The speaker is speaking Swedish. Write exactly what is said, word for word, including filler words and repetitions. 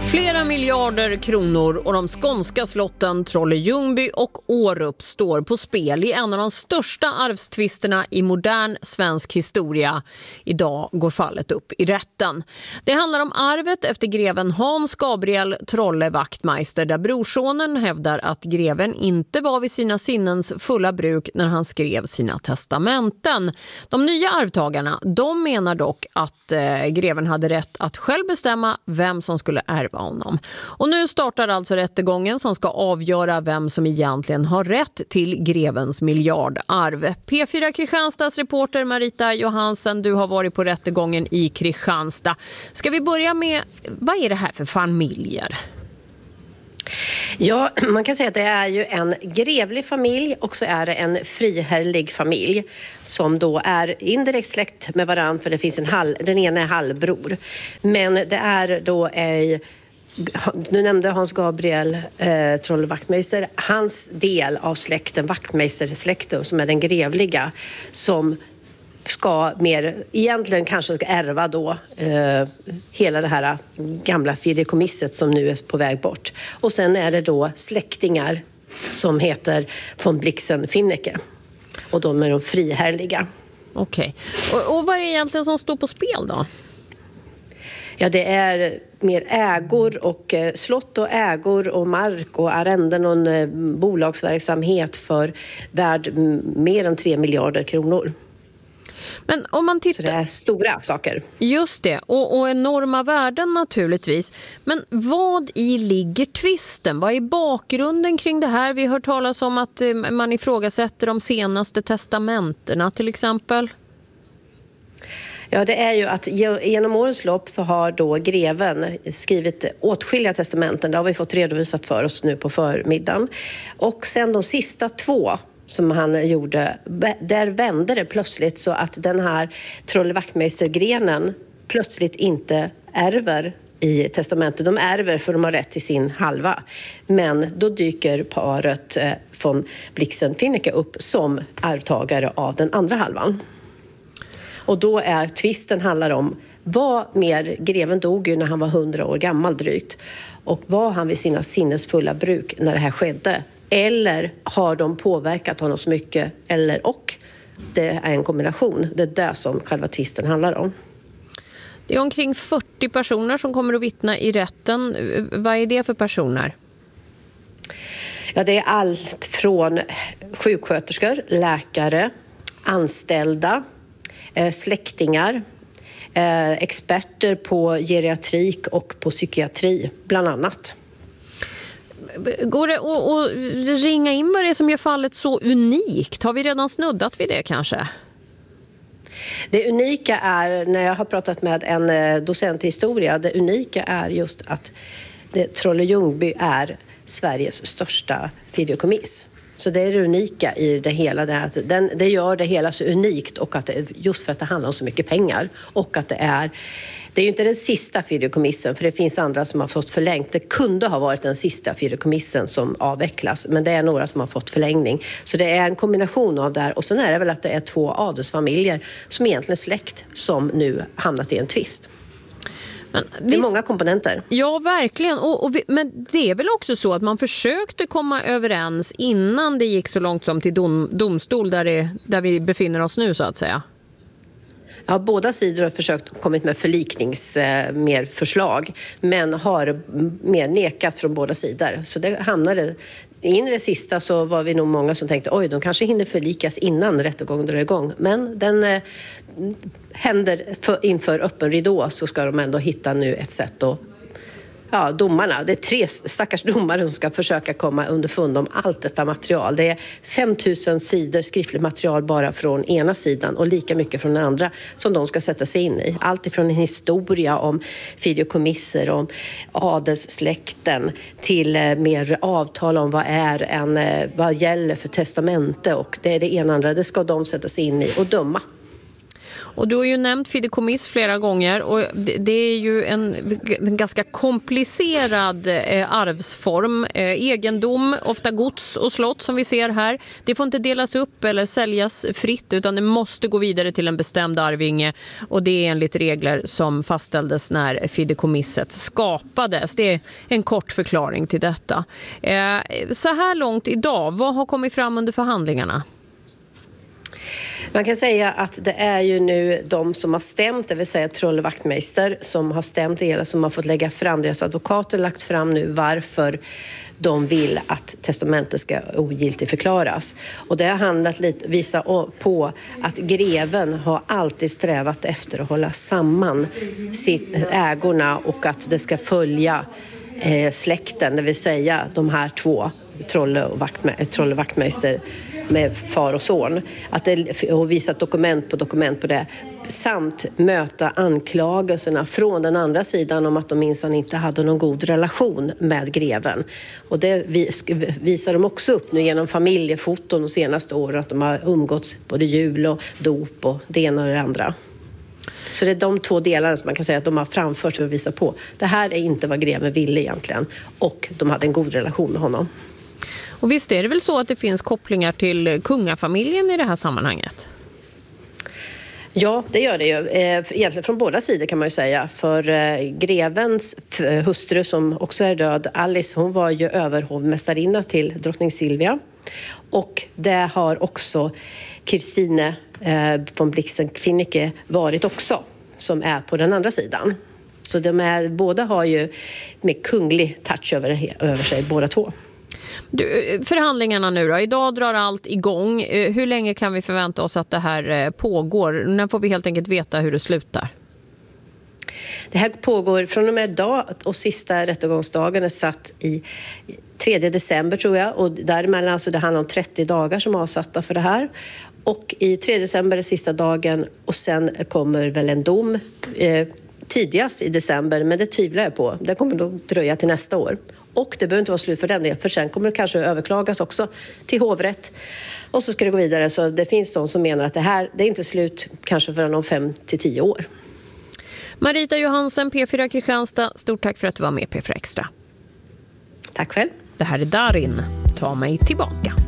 Flera miljarder kronor och de skånska slotten Trolle-Ljungby och Årup står på spel i en av de största arvstvisterna i modern svensk historia. Idag går fallet upp i rätten. Det handlar om arvet efter greven Hans Gabriel Trolle Wachtmeister, där brorsonen hävdar att greven inte var vid sina sinnens fulla bruk när han skrev sina testamenten. De nya arvtagarna, de menar dock att eh, greven hade rätt att själv bestämma vem som skulle ärva honom. Och nu startar alltså rättegången som ska avgöra vem som egentligen har rätt till grevens miljardarv. P fyra Kristianstads reporter Marita Johansen, du har varit på rättegången i Kristianstad. Ska vi börja med, vad är det här för familjer? Ja, man kan säga att det är ju en grevlig familj och så är det en friherrlig familj som då är indirekt släkt med varandra, för det finns en halv, den ena är halvbror. Men det är då en, nu nämnde Hans Gabriel eh, Trolle Wachtmeister, hans del av släkten, Wachtmeister-släkten som är den grevliga, som ska mer, egentligen kanske ska ärva då eh, hela det här gamla fideikommisset som nu är på väg bort. Och sen är det då släktingar som heter von Blixen-Finnecke. Och de är de friherrliga. Okej. Och, och vad är det egentligen som står på spel då? Ja, det är mer ägor och eh, slott och ägor och mark och arrenden och en eh, bolagsverksamhet för värd m- mer än tre miljarder kronor. Men om man tittar... Så det är stora saker. Just det, och, och enorma värden naturligtvis. Men vad i ligger tvisten? Vad är bakgrunden kring det här? Vi har hört talas om att eh, man ifrågasätter de senaste testamenterna till exempel. Ja, det är ju att genom årens lopp så har då greven skrivit åtskilliga testamenten. Det har vi fått redovisat för oss nu på förmiddagen. Och sen de sista två som han gjorde, där vände det plötsligt så att den här Trolle Wachtmeister-grenen plötsligt inte ärver i testamentet. De ärver för de har rätt till sin halva. Men då dyker paret von Blixen-Finnecke upp som arvtagare av den andra halvan. Och då är tvisten handlar om vad mer, greven dog ju när han var hundra år gammal drygt. Och var han vid sina sinnesfulla bruk när det här skedde? Eller har de påverkat honom så mycket? Eller och? Det är en kombination. Det är det som själva tvisten handlar om. Det är omkring fyrtio personer som kommer att vittna i rätten. Vad är det för personer? Ja, det är allt från sjuksköterskor, läkare, anställda, släktingar, experter på geriatrik och på psykiatri bland annat. Går det att ringa in vad det är som gör fallet så unikt? Har vi redan snuddat vid det kanske? Det unika är, när jag har pratat med en docent i historia, det unika är just att Trolle-Ljungby är Sveriges största fideikommiss. Så det är det unika i det hela. Det, att den, det gör det hela så unikt, och att det, just för att det handlar om så mycket pengar. Och att det är, det är ju inte den sista fideikommissen, för det finns andra som har fått förlängt. Det kunde ha varit den sista fideikommissen som avvecklas, men det är några som har fått förlängning. Så det är en kombination av det här. Och sen är det väl att det är två adelsfamiljer som egentligen är släkt som nu hamnat i en tvist. Men det är visst, många komponenter. Ja, verkligen. Och, och vi, men det är väl också så att man försökte komma överens innan det gick så långt som till dom, domstol där, det, där vi befinner oss nu så att säga. Ja, båda sidor har försökt kommit med förliknings eh, mer förslag, men har mer nekats från båda sidor. Så det hamnade in i det sista, så var vi nog många som tänkte oj, de kanske hinner förlikas innan rättegången drar igång. Men den eh, händer för, inför öppen ridå, så ska de ändå hitta nu ett sätt att ja, domarna, det är tre stackars domare som ska försöka komma underfund om allt detta material. Det är fem tusen sidor skriftligt material bara från ena sidan och lika mycket från den andra som de ska sätta sig in i. Allt ifrån en historia om fideikommisser, om adelssläkten till mer avtal om vad är en, vad gäller för testamente, och det är det ena andra. Det ska de sätta sig in i och döma. Och du har ju nämnt fideikommiss flera gånger och det, det är ju en, en ganska komplicerad eh, arvsform. Eh, egendom, ofta gods och slott som vi ser här. Det får inte delas upp eller säljas fritt utan det måste gå vidare till en bestämd arvinge och det är enligt regler som fastställdes när fideikommisset skapades. Det är en kort förklaring till detta. Eh, så här långt idag, vad har kommit fram under förhandlingarna? Man kan säga att det är ju nu de som har stämt, det vill säga Trolle Wachtmeister, som har stämt det hela, som har fått lägga fram, deras advokater lagt fram nu varför de vill att testamentet ska ogiltigt förklaras. Och det har handlat lite, visa på att greven har alltid strävat efter att hålla samman ägorna och att det ska följa eh, släkten, det vill säga de här två, Trolle och Wachtme- Trolle Wachtmeister med far och son, att det, och visat dokument på dokument på det, samt möta anklagelserna från den andra sidan om att de minsann inte hade någon god relation med greven. Och det visar de också upp nu genom familjefoton de senaste åren, att de har umgåtts både jul och dop och det ena och det andra. Så det är de två delarna som man kan säga att de har framfört för att visa på. Det här är inte vad greven ville egentligen och de hade en god relation med honom. Och visst är det väl så att det finns kopplingar till kungafamiljen i det här sammanhanget? Ja, det gör det ju. Egentligen från båda sidor kan man ju säga. För grevens hustru som också är död, Alice, hon var ju överhovmästarinna till drottning Silvia. Och det har också Christine von Blixen-Finnicke varit också, som är på den andra sidan. Så de är, båda har ju med kunglig touch över, över sig, båda två. Du, förhandlingarna nu då, idag drar allt igång. Hur länge kan vi förvänta oss att det här pågår? När får vi helt enkelt veta hur det slutar? Det här pågår från och med idag och sista rättegångsdagen är satt i tredje december tror jag. Och däremellan, alltså det handlar om trettio dagar som är avsatta för det här. Och i tredje december är sista dagen och sen kommer väl en dom eh, tidigast i december, men det tvivlar jag på. Det kommer då dröja till nästa år. Och det behöver inte vara slut för den delen, för sen kommer det kanske överklagas också till hovrätt. Och så ska det gå vidare, så det finns de som menar att det här, det är inte slut kanske förrän om fem till tio år. Marita Johansen, P fyra Kristianstad, stort tack för att du var med P fyra Extra. Tack själv. Det här är Darin, ta mig tillbaka.